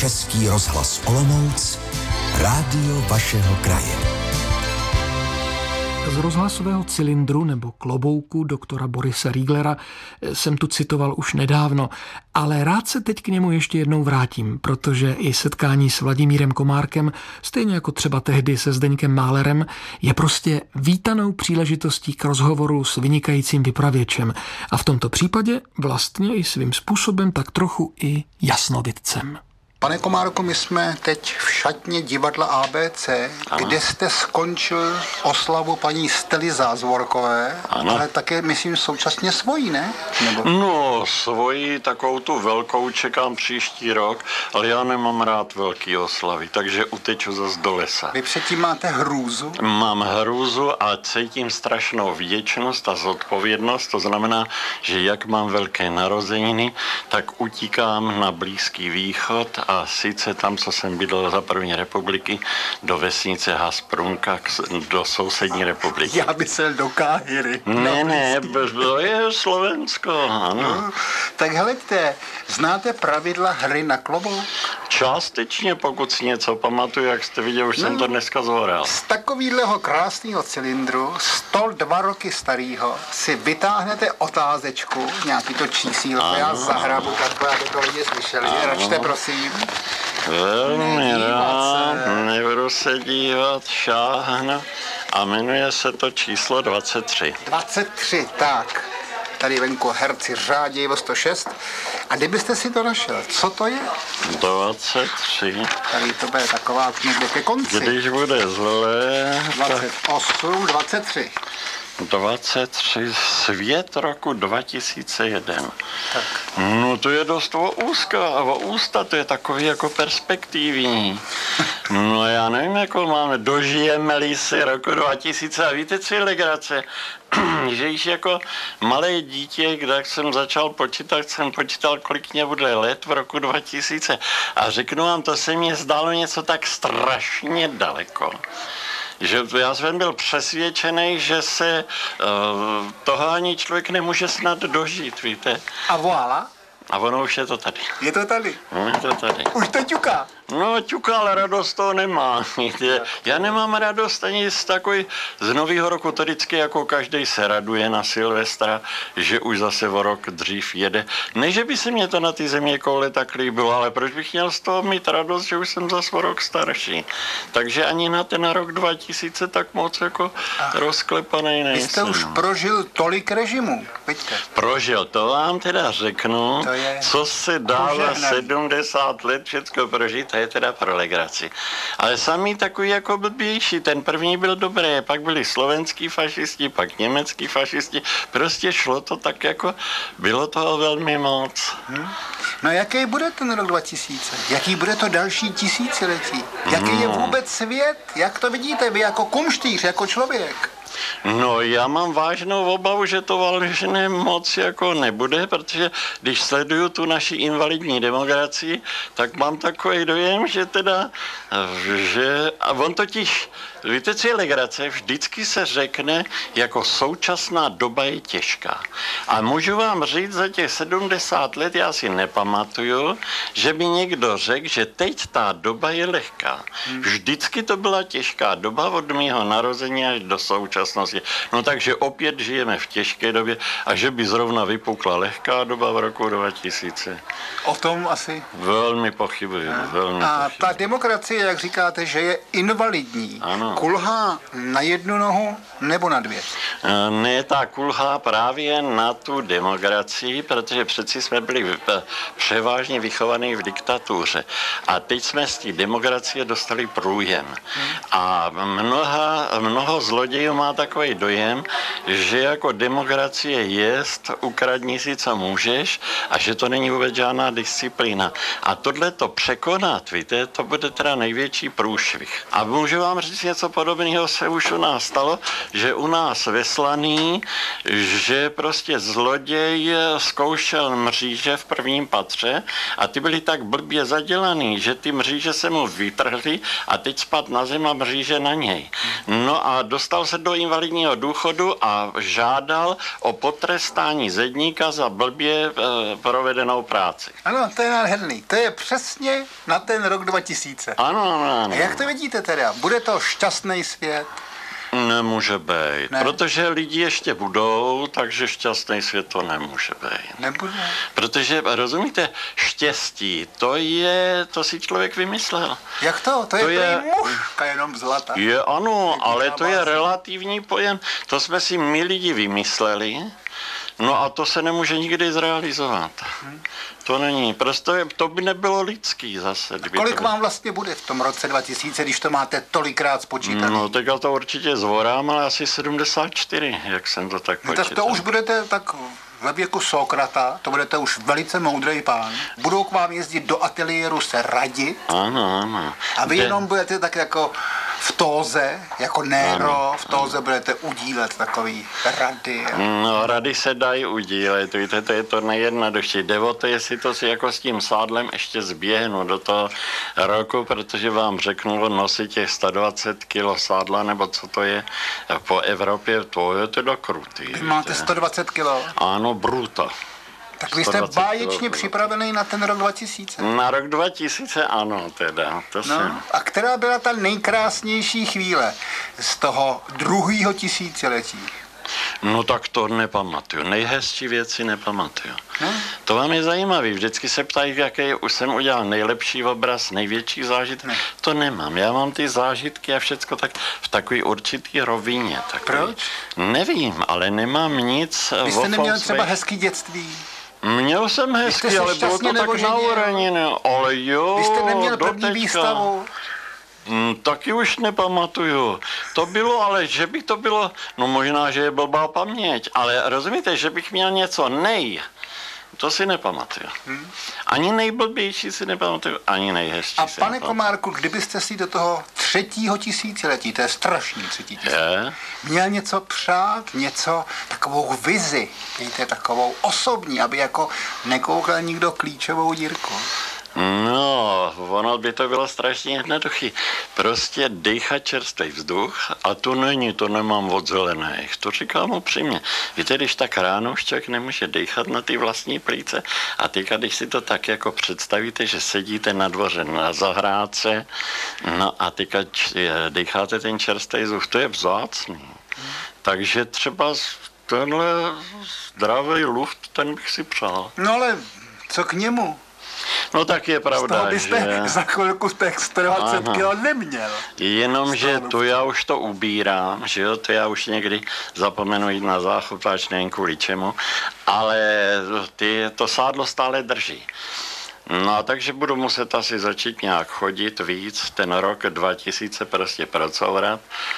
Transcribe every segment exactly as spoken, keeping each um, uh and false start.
Český rozhlas Olomouc, rádio vašeho kraje. Z rozhlasového cylindru nebo klobouku doktora Borise Rieglera jsem tu citoval už nedávno, ale rád se teď k němu ještě jednou vrátím, protože i setkání s Vladimírem Komárkem, stejně jako třeba tehdy se Zdeňkem Málerem, je prostě vítanou příležitostí k rozhovoru s vynikajícím vypravěčem a v tomto případě vlastně i svým způsobem tak trochu i jasnovidcem. Pane Komárku, my jsme teď v šatně divadla á bé cé, ano, kde jste skončil oslavu paní Stely Zázvorkové, ano, ale také, myslím, současně svojí, ne? Nebo... No, svojí, takovou tu velkou čekám příští rok, ale já nemám rád velký oslavy, takže uteču zase do lesa. Vy předtím máte hrůzu? Mám hrůzu a cítím strašnou vděčnost a zodpovědnost, to znamená, že jak mám velké narozeniny, tak utíkám na Blízký východ a A sice tam, co jsem bydlel za první republiky, do vesnice Hasprunka, do sousední republiky. Já myslel do Káhiry. Ne, ne, to je Slovensko, ano. No, tak hleďte, znáte pravidla hry na klobouk? Částečně, pokud si něco pamatuju, jak jste viděl, už no, jsem to dneska zhoral. Z takovýhleho krásného cylindru, sto dva roky starýho, si vytáhnete otázečku, nějaký to čísílko, já zahrabu takhle, aby to lidi slyšeli. Ano. Račte, prosím. Velmi rád, nebudu se dívat, šáhnu a jmenuje se to číslo dvacet tři. dvacet tři, tak. Tady venku herci řádí o sto šest. A kdybyste si to našel, co to je? dvacet tři. Tady to bude taková někde ke konci. Když bude zlé... dvacet osm, dvacet tři. dvacet tři, svět roku dva tisíce jedna. Tak. No to je dost o úzka a o ústa, to je takový jako perspektivní. No já nevím, jako máme, dožijeme-li si roku dva tisíce a víte, co je legrace? Že již jako malé dítě, když jsem začal počítat, jsem počítal, kolik mě bude let v roku dva tisíce a řeknu vám, to se mně zdálo něco tak strašně daleko, že já jsem byl přesvědčený, že se uh, toho ani člověk nemůže snad dožít, víte. A voilà. A ono už je to tady. Je to tady? No, je to tady. Už to ťuká. No, ťuká, ale radost toho nemá. Já nemám radost ani z takový, z nového roku, to vždycky jako každý se raduje na Silvestra, že už zase o rok dřív jede. Ne, že by se mě to na ty země koule tak líbilo, ale proč bych měl z toho mít radost, že už jsem zase o rok starší. Takže ani na ten rok dva tisíce tak moc jako Ach, rozklepanej nejsem. Vy jste už prožil tolik režimů, vidíte. Prožil, to vám teda řeknu, je... co se dá za sedmdesát let všecko prožít, to je teda pro legraci. Ale sami takový jako blbější, ten první byl dobrý, pak byli slovenský fašisti, pak německý fašisti, prostě šlo to tak jako, bylo toho velmi moc. Hmm. No jaký bude ten rok dva tisíce? Jaký bude to další tisíciletí? Jaký je vůbec svět? Jak to vidíte vy jako kumštýř, jako člověk? No, já mám vážnou obavu, že to vážně moc jako nebude, protože když sleduju tu naši invalidní demokracii, tak mám takový dojem, že teda, že, a on totiž, víte, co je legrace, vždycky se řekne, jako současná doba je těžká. A můžu vám říct, za těch sedmdesát let já si nepamatuju, že by někdo řekl, že teď ta doba je lehká. Vždycky to byla těžká doba od mého narození až do současnosti. No takže opět žijeme v těžké době a že by zrovna vypukla lehká doba v roku dva tisíce. O tom asi? Velmi pochybuji. Velmi a pochybuji. Ta demokracie, jak říkáte, že je invalidní, ano. Kulhá na jednu nohu nebo na dvě? Ne, ta kulhá právě na tu demokracii, protože přeci jsme byli převážně vychovaní v diktatuře. A teď jsme z té demokracie dostali průjem. A mnoha, mnoho zlodějů má takový dojem, že jako demokracie jest, ukradni si, co můžeš, a že to není vůbec žádná disciplína. A tohle to překonat, víte, to bude teda největší průšvih. A můžu vám říct, něco podobného se už u nás stalo, že u nás ve Slaný, že prostě zloděj zkoušel mříže v prvním patře a ty byly tak blbě zadělaný, že ty mříže se mu vytrhly a teď spadl na zem a mříže na něj. No a dostal se do invalidního důchodu a žádal o potrestání zedníka za blbě e, provedenou práci. Ano, to je nádherný. To je přesně na ten rok dva tisíce. Ano, ano, ano. A jak to vidíte teda? Bude to šťastný svět? Nemůže být, ne. Protože lidi ještě budou, takže šťastný svět to nemůže být. Nebude. Protože, rozumíte, štěstí, to je, to si člověk vymyslel. Jak to? To je, to je mužka jenom zlata. Je ano, ale to je báze. relativní pojem. To jsme si my lidi vymysleli, no a to se nemůže nikdy zrealizovat. Hmm. To není, prostě to by nebylo lidský zase. Kolik to... vám vlastně bude v tom roce dva tisíce, když to máte tolikrát spočítané? No, tak já to určitě zvorám, ale asi sedmdesát čtyři, jak jsem to tak no, počítal. tak to už budete tak ve věku Sokrata, to budete už velice moudrý pán. Budou k vám jezdit do ateliéru se radit. Ano, ano. A vy De... jenom budete tak jako v tóze, jako Nero, ano, v tóze ano. budete udílet takový rady. No, rady se dají udílet, víte, to je to nejjednodušší. Jde o to, jestli to si jako s tím sádlem ještě zběhnu do toho roku, protože vám řeknu, nosit těch sto dvacet kilo sádla, nebo co to je po Evropě, to je teda krutý. Vy máte sto dvacet kilo? Ano, bruto. Tak vy jste báječně připravený na ten rok dva tisíce. Na rok dva tisíce ano, teda. To no, jsem. A která byla ta nejkrásnější chvíle z toho druhého tisíciletí? No tak to nepamatuju. Nejhezčí věci nepamatuju. Hmm? To vám je zajímavé. Vždycky se ptají, jaký už jsem udělal nejlepší obraz, největší zážitek. Ne. To nemám. Já mám ty zážitky a všecko tak v takové určitý rovině. Takový. Proč? Nevím, ale nemám nic. Vy jste neměl třeba hezký dětství? Měl jsem hezký, ale bylo to tak na uraninu. Ale jo, vy jste neměl první výstavu? Mm, taky už nepamatuju. To bylo, ale že by to bylo, no možná, že je blbá paměť, ale rozumíte, že bych měl něco nej, to si nepamatuju. Hmm. Ani nejblbější si nepamatuju, ani nejhezčí A si pane nepamatuju. Komárku, kdybyste si do toho třetího tisíciletí, to je strašný třetí tisíciletí, měl něco přát, něco, takovou vizi, víte, takovou osobní, aby jako nekoukal nikdo klíčovou dírku. No, ono by to bylo strašně jednoduchý. Prostě dýchat čerstvý vzduch a to není, to nemám od zelených. To říkám upřímně. Víte, když tak ráno už člověk nemůže dýchat na ty vlastní plíce a teďka, když si to tak jako představíte, že sedíte na dvoře na zahrádce, no a teďka dýcháte ten čerstvý vzduch, to je vzácný. Takže třeba tenhle zdravý luft, ten bych si přál. No ale co k němu? No tak je pravda, z toho byste že... za chvilku těch sto dvacet kilo neměl. Jenomže to já už to ubírám, že jo, to já už někdy zapomenu jít na záchopáč, nevím kvůli čemu, ale ty, to sádlo stále drží. No a takže budu muset asi začít nějak chodit víc, ten rok dva tisíce prostě pracovat.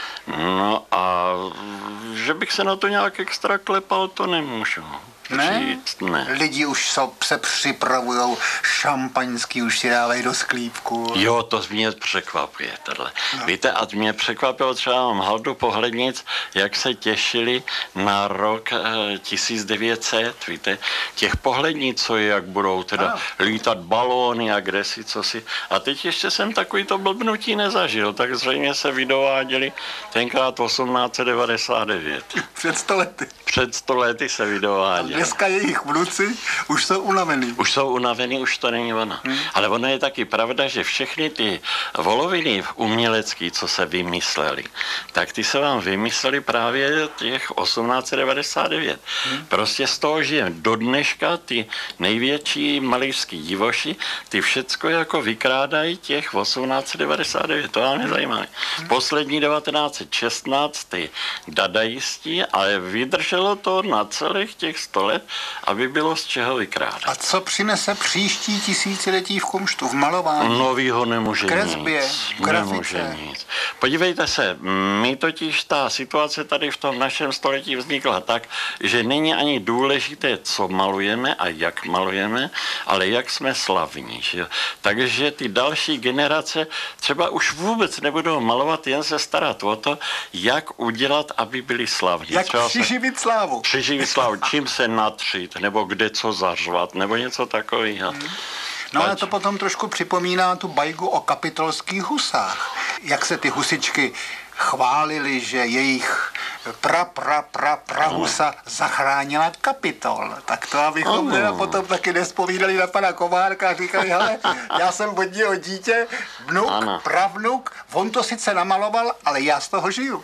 No a že bych se na to nějak extra klepal, to nemůžu. Ne? Říct, ne. Lidi už so, se připravujou, šampaňský už si dávají do sklípku. Jo, to mě překvapuje tohle. No. Víte, a mě překvapilo třeba mám Haldu Pohlednic, jak se těšili na rok eh, tisíc devět set, víte, těch pohlednic, co je, jak budou teda no. lítat balóny a kdesi, co si. A teď ještě jsem takový to blbnutí nezažil, tak zřejmě se vydováděli tenkrát osmnáct set devadesát devět. Před sto lety. Před sto lety se vydováděli. Dneska jejich vnuci už jsou unavený. Už jsou unavený, už to není ono. Hmm. Ale ono je taky pravda, že všechny ty voloviny umělecký, co se vymysleli, tak ty se vám vymysleli právě těch osmnáct set devadesát devět. Hmm. Prostě z toho, že do dneška ty největší malířský divoši, ty všecko jako vykrádají těch osmnáct set devadesát devět. To vám je zajímavé. Hmm. Poslední devatenáct set šestnáct ty dadajisti, ale vydrželo to na celých těch sto let, aby bylo z čeho vykrádat. A co přinese příští tisíciletí v kumštu, v malování? Novýho nemůže kresbě, nic. v grafice. Nemůže nic. Podívejte se, my totiž ta situace tady v tom našem století vznikla tak, že není ani důležité, co malujeme a jak malujeme, ale jak jsme slavní. Že? Takže ty další generace třeba už vůbec nebudou malovat, jen se starat o to, jak udělat, aby byli slavní. Jak přiživit slávu. Přiživit slávu, čím se natřít, nebo kde co zařvat, nebo něco takového. Hmm. No ale to potom trošku připomíná tu bajku o kapitolských husách. jak se ty husičky chválili, že jejich pra, pra, pra, prahusa zachránila Kapitol. Tak to abychom oh. potom taky nespovídali na pana Komárka a říkali, hele, já jsem od něho dítě, vnuk, ano. pravnuk, on to sice namaloval, ale já z toho žiju.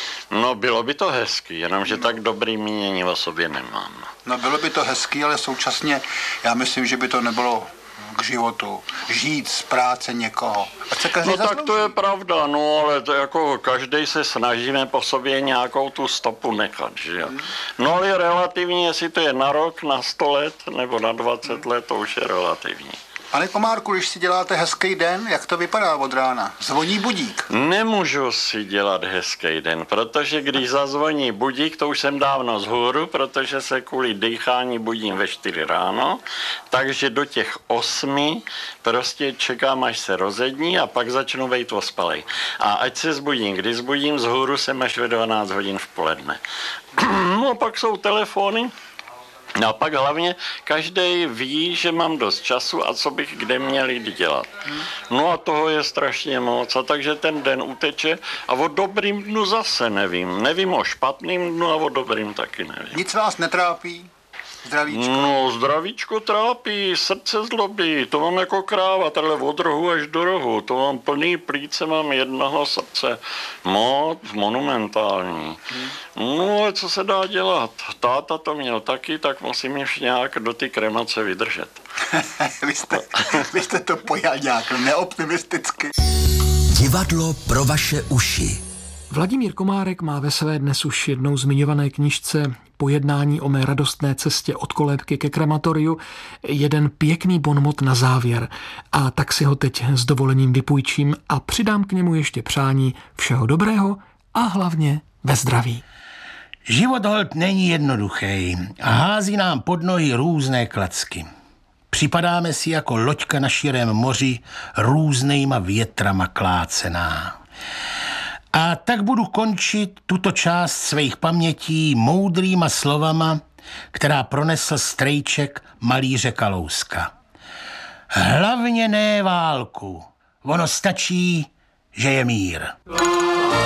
No bylo by to hezký, jenomže tak dobrý mínění o sobě nemám. No bylo by to hezký, ale současně já myslím, že by to nebylo k životu, žít z práce někoho. No tak to je pravda, no ale to jako každý se snažíme po sobě nějakou tu stopu nechat, že jo. No ale relativně, jestli to je na rok, na sto let nebo na dvacet let, to už je relativní. Pane Komárku, když si děláte hezký den, jak to vypadá od rána? Zvoní budík? Nemůžu si dělat hezký den, protože když zazvoní budík, to už jsem dávno zhůru, protože se kvůli dýchání budím ve čtyři ráno, takže do těch osmi prostě čekám, až se rozední a pak začnu vejít ospalej. A ať se zbudím, když zbudím zhůru, jsem až ve dvanáct hodin v poledne. No a pak jsou telefony. No a pak hlavně každý ví, že mám dost času a co bych kde měl jít dělat. No a toho je strašně moc, a takže ten den uteče a o dobrým dnu zase nevím. Nevím o špatným dnu a o dobrým taky nevím. Nic vás netrápí? Zdravíčko? No, zdravíčko trápí, srdce zlobí, to mám jako kráva, takhle od rohu až do rohu, to mám plný plíce, mám jednoho srdce, moc monumentální. Hmm. No, ale co se dá dělat? Táta to měl taky, tak musím ještě nějak do ty kremace vydržet. vy, jste, vy jste to pojal nějak neoptimisticky. Divadlo pro vaše uši. Vladimír Komárek má ve své dnes už jednou zmiňované knížce Pojednání o mé radostné cestě od kolébky ke krematoriu jeden pěkný bonmot na závěr. A tak si ho teď s dovolením vypůjčím a přidám k němu ještě přání všeho dobrého a hlavně ve zdraví. Život holt není jednoduchý a hází nám pod nohy různé klacky. Připadáme si jako loďka na širém moři různýma větrama klácená. A tak budu končit tuto část svých pamětí moudrýma slovama, která pronesl strejček malíře Kalouska. Hlavně ne válku, ono stačí, že je mír.